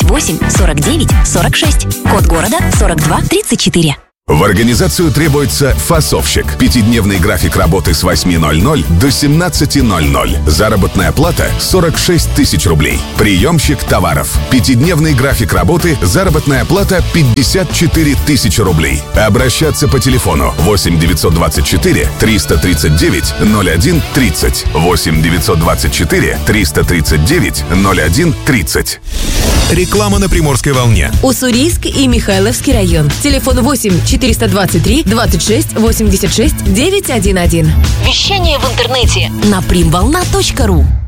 8 49 46. Код города 42 34. В организацию требуется фасовщик. 5-дневный график работы с 8:00 до 17:00. Заработная плата 46 тысяч рублей. Приемщик товаров. 5-дневный график работы. Заработная плата 54 тысячи рублей. Обращаться по телефону 8 924 339 01 30. 8 924 339 01 30. Реклама на Приморской волне. Уссурийск и Михайловский район. Телефон 8 423 26 86 911. Вещание в интернете на primvolna.ru.